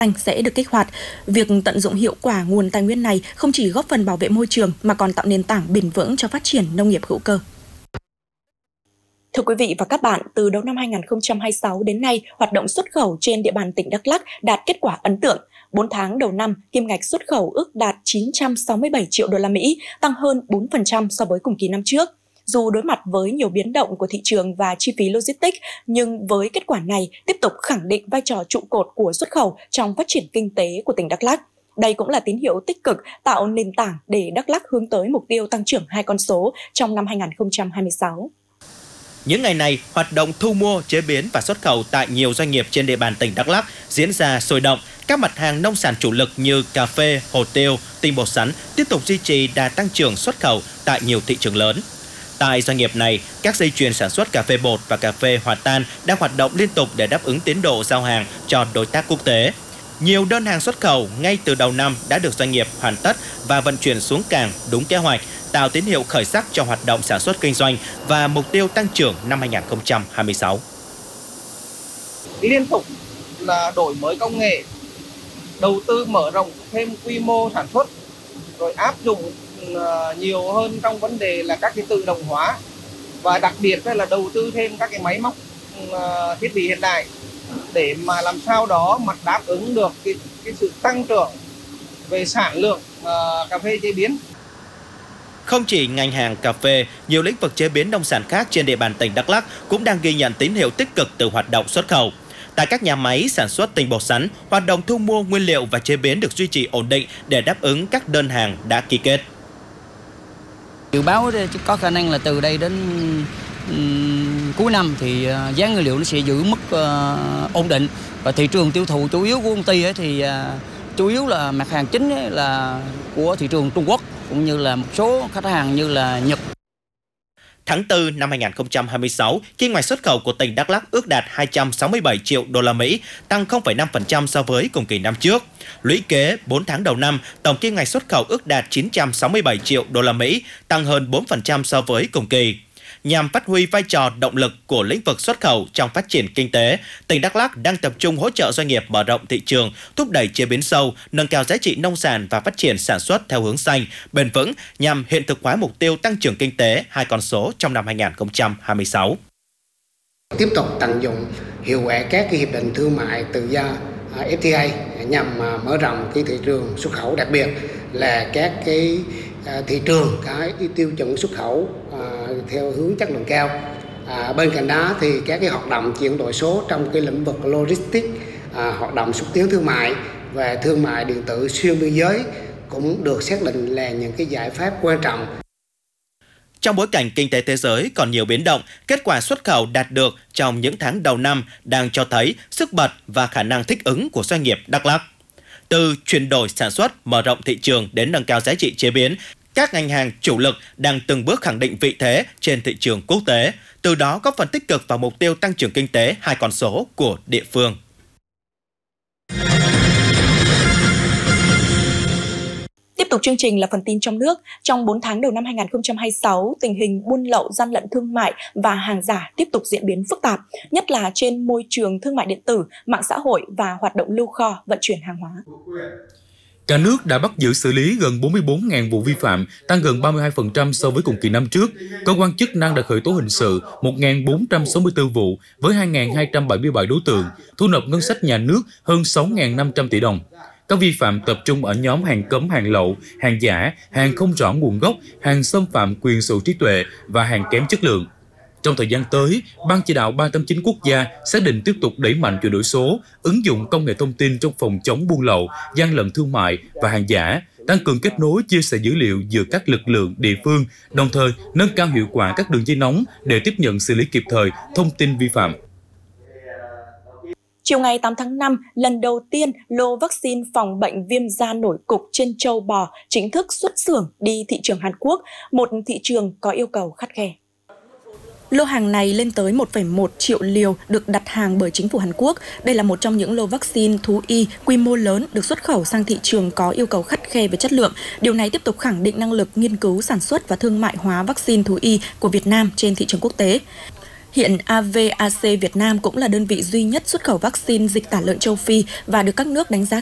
xanh sẽ được kích hoạt. Việc tận dụng hiệu quả nguồn tài nguyên này không chỉ góp phần bảo vệ môi trường mà còn tạo nền tảng bền vững cho phát triển nông nghiệp hữu cơ. Thưa quý vị và các bạn, từ đầu năm 2026 đến nay, hoạt động xuất khẩu trên địa bàn tỉnh Đắk Lắk đạt kết quả ấn tượng. 4 tháng đầu năm, kim ngạch xuất khẩu ước đạt 967 triệu đô la Mỹ, tăng hơn 4% so với cùng kỳ năm trước. Dù đối mặt với nhiều biến động của thị trường và chi phí logistics, nhưng với kết quả này tiếp tục khẳng định vai trò trụ cột của xuất khẩu trong phát triển kinh tế của tỉnh Đắk Lắk. Đây cũng là tín hiệu tích cực tạo nền tảng để Đắk Lắk hướng tới mục tiêu tăng trưởng 2 con số trong năm 2026. Những ngày này, hoạt động thu mua, chế biến và xuất khẩu tại nhiều doanh nghiệp trên địa bàn tỉnh Đắk Lắk diễn ra sôi động. Các mặt hàng nông sản chủ lực như cà phê, hồ tiêu, tinh bột sắn tiếp tục duy trì đà tăng trưởng xuất khẩu tại nhiều thị trường lớn. Tại doanh nghiệp này, các dây chuyền sản xuất cà phê bột và cà phê hòa tan đang hoạt động liên tục để đáp ứng tiến độ giao hàng cho đối tác quốc tế. Nhiều đơn hàng xuất khẩu ngay từ đầu năm đã được doanh nghiệp hoàn tất và vận chuyển xuống cảng đúng kế hoạch, tạo tín hiệu khởi sắc cho hoạt động sản xuất kinh doanh và mục tiêu tăng trưởng năm 2026. Liên tục là đổi mới công nghệ, đầu tư mở rộng thêm quy mô sản xuất, rồi áp dụng nhiều hơn trong vấn đề là các cái tự động hóa và đặc biệt là đầu tư thêm các cái máy móc thiết bị hiện đại để mà làm sao đó mà đáp ứng được cái sự tăng trưởng về sản lượng cà phê chế biến. Không chỉ ngành hàng cà phê, nhiều lĩnh vực chế biến nông sản khác trên địa bàn tỉnh Đắk Lắk cũng đang ghi nhận tín hiệu tích cực từ hoạt động xuất khẩu. Tại các nhà máy sản xuất tinh bột sắn, hoạt động thu mua nguyên liệu và chế biến được duy trì ổn định để đáp ứng các đơn hàng đã ký kết. Dự báo có khả năng là từ đây đến cuối năm thì giá nguyên liệu nó sẽ giữ mức ổn định và thị trường tiêu thụ chủ yếu của công ty thì chủ yếu là mặt hàng chính là của thị trường Trung Quốc cũng như là một số khách hàng như là Nhật. Tháng 4 năm 2026, kim ngạch xuất khẩu của tỉnh Đắk Lắk ước đạt 267 triệu đô la Mỹ, tăng 0,5% so với cùng kỳ năm trước. Lũy kế 4 tháng đầu năm, tổng kim ngạch xuất khẩu ước đạt 967 triệu đô la Mỹ, tăng hơn 4% so với cùng kỳ. Nhằm phát huy vai trò động lực của lĩnh vực xuất khẩu trong phát triển kinh tế, tỉnh Đắk Lắk đang tập trung hỗ trợ doanh nghiệp mở rộng thị trường, thúc đẩy chế biến sâu, nâng cao giá trị nông sản và phát triển sản xuất theo hướng xanh, bền vững nhằm hiện thực hóa mục tiêu tăng trưởng kinh tế 2 con số trong năm 2026. Tiếp tục tận dụng hiệu quả các hiệp định thương mại tự do FTA nhằm mở rộng cái thị trường xuất khẩu, đặc biệt là các cái thị trường cái tiêu chuẩn xuất khẩu theo hướng chất lượng cao. Bên cạnh đó thì các cái hoạt động chuyển đổi số trong cái lĩnh vực logistics, hoạt động xúc tiến thương mại và thương mại điện tử xuyên biên giới cũng được xác định là những cái giải pháp quan trọng. Trong bối cảnh kinh tế thế giới còn nhiều biến động, kết quả xuất khẩu đạt được trong những tháng đầu năm đang cho thấy sức bật và khả năng thích ứng của doanh nghiệp Đắk Lắk. Từ chuyển đổi sản xuất, mở rộng thị trường đến nâng cao giá trị chế biến, các ngành hàng chủ lực đang từng bước khẳng định vị thế trên thị trường quốc tế, từ đó góp phần tích cực vào mục tiêu tăng trưởng kinh tế 2 con số của địa phương. Tiếp tục chương trình là phần tin trong nước. Trong 4 tháng đầu năm 2026, tình hình buôn lậu, gian lận thương mại và hàng giả tiếp tục diễn biến phức tạp, nhất là trên môi trường thương mại điện tử, mạng xã hội và hoạt động lưu kho, vận chuyển hàng hóa. Cả nước đã bắt giữ xử lý gần 44.000 vụ vi phạm, tăng gần 32% so với cùng kỳ năm trước. Cơ quan chức năng đã khởi tố hình sự 1.464 vụ với 2.277 đối tượng, thu nộp ngân sách nhà nước hơn 6.500 tỷ đồng. Các vi phạm tập trung ở nhóm hàng cấm, hàng lậu, hàng giả, hàng không rõ nguồn gốc, hàng xâm phạm quyền sở hữu trí tuệ và hàng kém chất lượng. Trong thời gian tới, Ban chỉ đạo 389 quốc gia xác định tiếp tục đẩy mạnh chuyển đổi số, ứng dụng công nghệ thông tin trong phòng chống buôn lậu, gian lận thương mại và hàng giả, tăng cường kết nối chia sẻ dữ liệu giữa các lực lượng địa phương, đồng thời nâng cao hiệu quả các đường dây nóng để tiếp nhận xử lý kịp thời thông tin vi phạm. Chiều ngày 8 tháng 5, lần đầu tiên lô vaccine phòng bệnh viêm da nổi cục trên trâu bò chính thức xuất xưởng đi thị trường Hàn Quốc, một thị trường có yêu cầu khắt khe. Lô hàng này lên tới 1,1 triệu liều được đặt hàng bởi chính phủ Hàn Quốc. Đây là một trong những lô vaccine thú y quy mô lớn được xuất khẩu sang thị trường có yêu cầu khắt khe về chất lượng. Điều này tiếp tục khẳng định năng lực nghiên cứu, sản xuất và thương mại hóa vaccine thú y của Việt Nam trên thị trường quốc tế. Hiện AVAC Việt Nam cũng là đơn vị duy nhất xuất khẩu vaccine dịch tả lợn châu Phi và được các nước đánh giá